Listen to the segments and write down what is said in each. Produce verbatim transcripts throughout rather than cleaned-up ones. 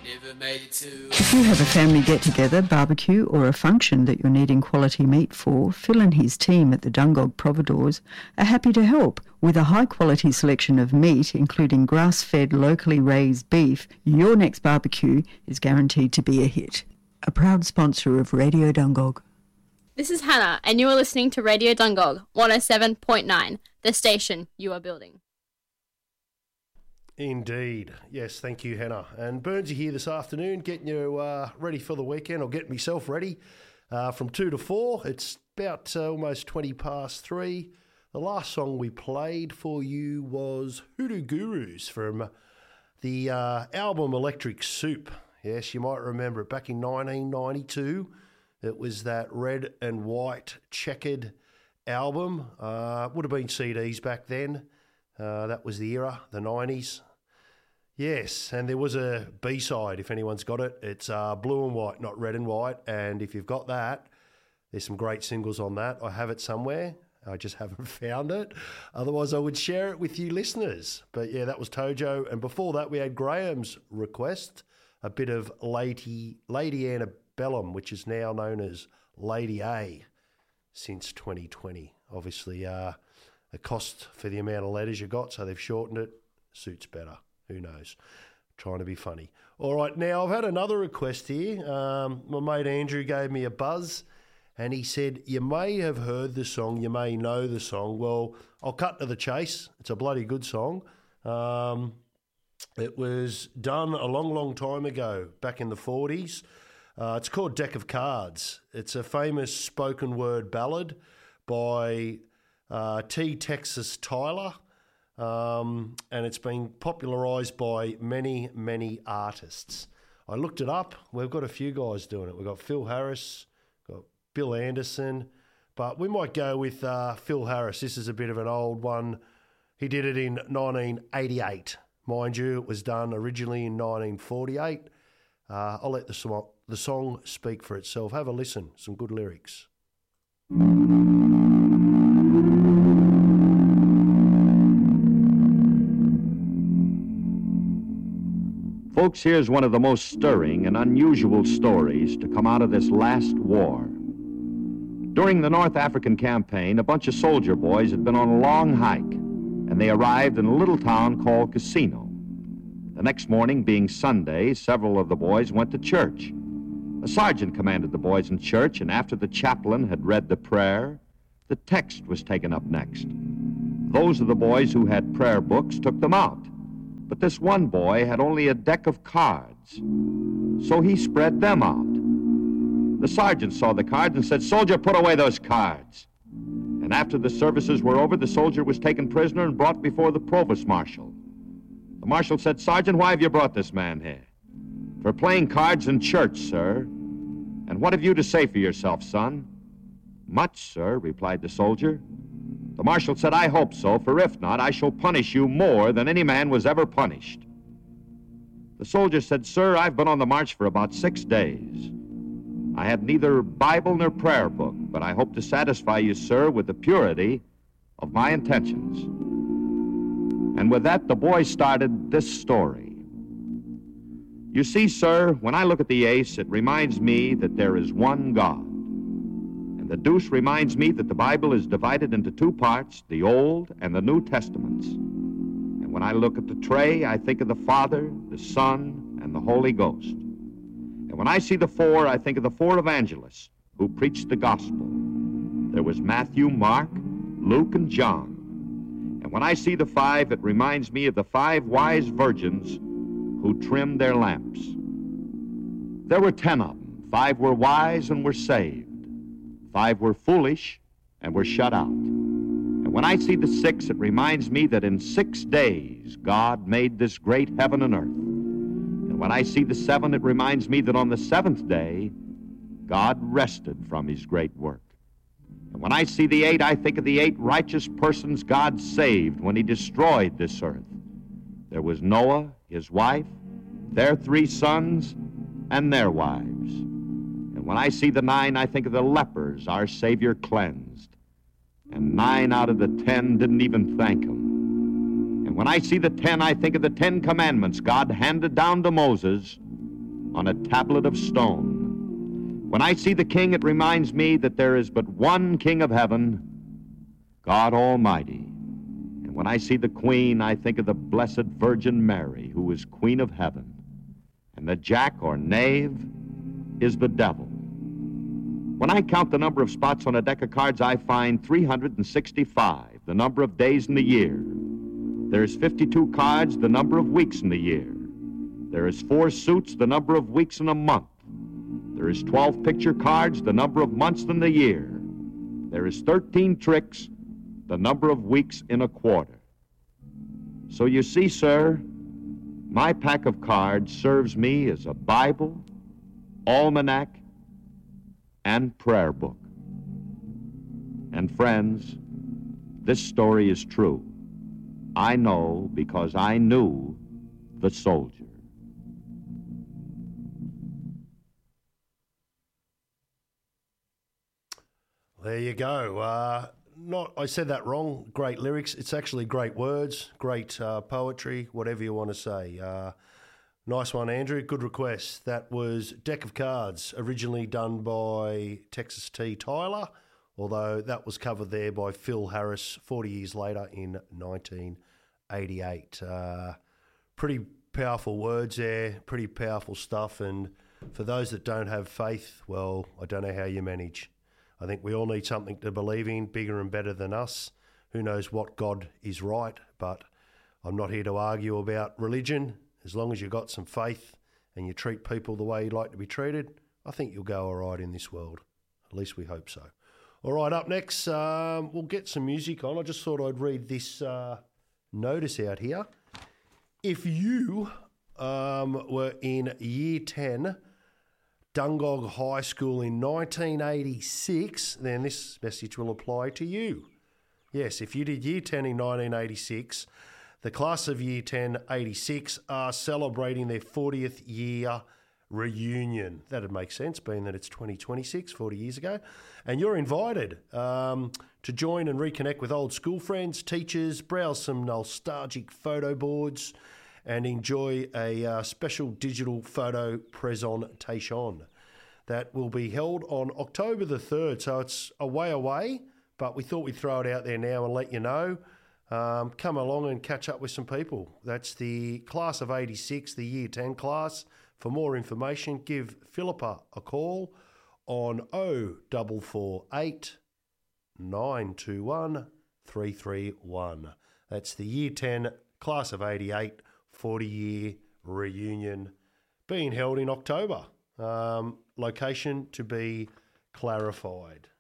Never made it to... If you have a family get-together, barbecue or a function that you're needing quality meat for, Phil and his team at the Dungog Providores are happy to help. With a high-quality selection of meat, including grass-fed, locally raised beef, your next barbecue is guaranteed to be a hit. A proud sponsor of Radio Dungog. This is Hannah, and you are listening to Radio Dungog, one oh seven point nine, the station you are building. Indeed. Yes, thank you, Hannah. And Burnsy here this afternoon, getting you uh, ready for the weekend, or getting myself ready uh, from two to four. It's about uh, almost twenty past three. The last song we played for you was Hoodoo Gurus from the uh, album Electric Soup. Yes, you might remember it back in nineteen ninety-two. It was that red and white checkered album. Uh, would have been C Ds back then. Uh, that was the era, the nineties. Yes, and there was a B-side, if anyone's got it. It's uh, blue and white, not red and white. And if you've got that, there's some great singles on that. I have it somewhere. I just haven't found it. Otherwise, I would share it with you listeners. But yeah, that was Tojo. And before that, we had Graham's request, a bit of Lady, Lady Antebellum, which is now known as Lady A since twenty twenty. Obviously, uh, a cost for the amount of letters you got, so they've shortened it. Suits better. Who knows? Trying to be funny. All right, now I've had another request here. Um, my mate Andrew gave me a buzz, and he said, you may have heard the song, you may know the song. Well, I'll cut to the chase. It's a bloody good song. Um, it was done a long, long time ago, back in the forties. Uh, it's called Deck of Cards. It's a famous spoken word ballad by uh, T. Texas Tyler. Um, and it's been popularised by many, many artists. I looked it up. We've got a few guys doing it. We've got Phil Harris, got Bill Anderson, but we might go with uh, Phil Harris. This is a bit of an old one. He did it in nineteen eighty-eight. Mind you, it was done originally in nineteen forty-eight. Uh, I'll let the song, the song speak for itself. Have a listen. Some good lyrics. Folks, here's one of the most stirring and unusual stories to come out of this last war. During the North African campaign, a bunch of soldier boys had been on a long hike, and they arrived in a little town called Casino. The next morning, being Sunday, several of the boys went to church. A sergeant commanded the boys in church, and after the chaplain had read the prayer, the text was taken up next. Those of the boys who had prayer books took them out. But this one boy had only a deck of cards, so he spread them out. The sergeant saw the cards and said, "Soldier, put away those cards." And after the services were over, the soldier was taken prisoner and brought before the provost marshal. The marshal said, "Sergeant, why have you brought this man here?" "For playing cards in church, sir." "And what have you to say for yourself, son?" "Much, sir," replied the soldier. The marshal said, "I hope so, for if not, I shall punish you more than any man was ever punished." The soldier said, "Sir, I've been on the march for about six days. I had neither Bible nor prayer book, but I hope to satisfy you, sir, with the purity of my intentions." And with that, the boy started this story. "You see, sir, when I look at the ace, it reminds me that there is one God. The deuce reminds me that the Bible is divided into two parts, the Old and the New Testaments. And when I look at the tray, I think of the Father, the Son, and the Holy Ghost. And when I see the four, I think of the four evangelists who preached the gospel. There was Matthew, Mark, Luke, and John. And when I see the five, it reminds me of the five wise virgins who trimmed their lamps. There were ten of them. Five were wise and were saved. Five were foolish and were shut out. And when I see the six, it reminds me that in six days God made this great heaven and earth. And when I see the seven, it reminds me that on the seventh day God rested from his great work. And when I see the eight, I think of the eight righteous persons God saved when he destroyed this earth. There was Noah, his wife, their three sons, and their wives. And when I see the nine, I think of the lepers our Savior cleansed. And nine out of the ten didn't even thank him. And when I see the ten, I think of the Ten Commandments God handed down to Moses on a tablet of stone. When I see the King, it reminds me that there is but one King of heaven, God Almighty. And when I see the Queen, I think of the Blessed Virgin Mary, who is Queen of heaven. And the jack or knave is the devil. When I count the number of spots on a deck of cards, I find three hundred sixty-five, the number of days in the year. There's fifty-two cards, the number of weeks in the year. There is four suits, the number of weeks in a month. There is twelve picture cards, the number of months in the year. There is thirteen tricks, the number of weeks in a quarter. So you see, sir, my pack of cards serves me as a Bible, almanac, and prayer book. And friends, this story is true. I know because I knew the soldier. There you go. Uh, not, I said that wrong. Great lyrics. It's actually great words, great uh, poetry, whatever you want to say. Uh, nice one, Andrew. Good request. That was Deck of Cards, originally done by Texas T. Tyler, although that was covered there by Phil Harris forty years later in nineteen eighty-eight. Uh, pretty powerful words there, pretty powerful stuff. And for those that don't have faith, well, I don't know how you manage. I think we all need something to believe in, bigger and better than us. Who knows what God is right, but I'm not here to argue about religion. As long as you've got some faith and you treat people the way you'd like to be treated, I think you'll go all right in this world. At least we hope so. All right, up next, um, we'll get some music on. I just thought I'd read this uh, notice out here. If you um, were in year ten, Dungog High School in nineteen eighty-six, then this message will apply to you. Yes, if you did year ten in nineteen eighty-six, the class of year ten eighty-six are celebrating their fortieth year reunion. That'd make sense, being that it's twenty twenty-six, forty years ago. And you're invited um, to join and reconnect with old school friends, teachers, browse some nostalgic photo boards, and enjoy a uh, special digital photo presentation that will be held on October the third. So it's a way away, but we thought we'd throw it out there now and let you know. Um, come along and catch up with some people. That's the class of eighty-six, the year ten class. For more information, give Philippa a call on oh four four eight, nine two one, three three one. That's the year ten, class of eighty-eight, forty-year reunion being held in October. Um, location to be clarified.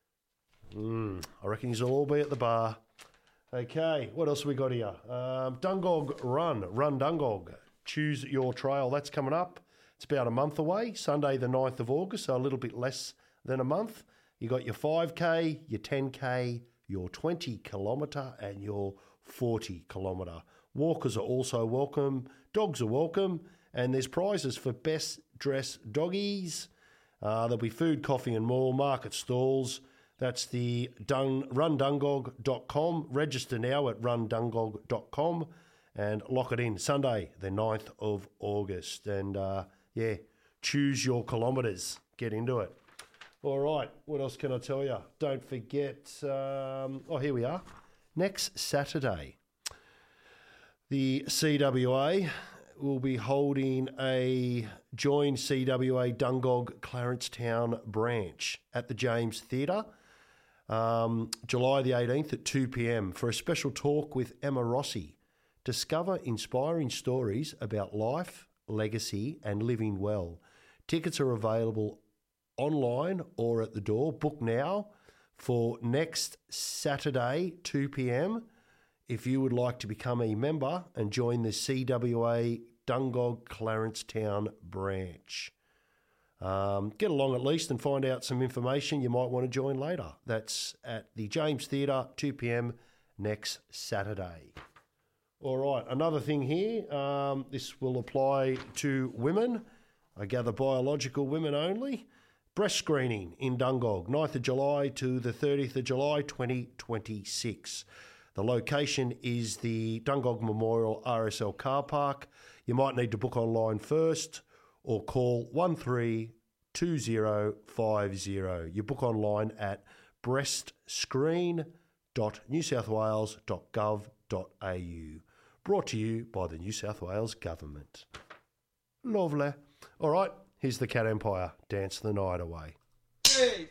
Mm, I reckon you'll all be at the bar. Okay, what else have we got here? Um, Dungog Run, Run Dungog. Choose your trail. That's coming up. It's about a month away, Sunday the ninth of August, so a little bit less than a month. You got your five K, your ten K, your twenty kilometre and your forty kilometre. Walkers are also welcome. Dogs are welcome. And there's prizes for best dressed doggies. Uh, there'll be food, coffee and more, market stalls. That's the dung, run dungog dot com. Register now at run dungog dot com and lock it in. Sunday, the ninth of August. And, uh, yeah, choose your kilometres. Get into it. All right, what else can I tell you? Don't forget, um, oh, here we are. Next Saturday, the C W A will be holding a Join C W A Dungog Clarencetown branch at the James Theatre, um, July the eighteenth at two p.m. for a special talk with Emma Rossi. Discover inspiring stories about life, legacy and living well. Tickets are available online or at the door. Book now for next Saturday, two p.m. if you would like to become a member and join the C W A Dungog Clarencetown branch. Um, get along at least and find out some information you might want to join later. That's at the James Theatre, two p.m. next Saturday. All right, another thing here, um, this will apply to women, I gather biological women only. Breast screening in Dungog, ninth of July to the thirtieth of July, twenty twenty-six. The location is the Dungog Memorial R S L car park. You might need to book online first, or call one three two zero five zero. You book online at breastscreen dot new south wales dot gov dot a u. Brought to you by the New South Wales Government. Lovely. All right, here's the Cat Empire. Dance the night away.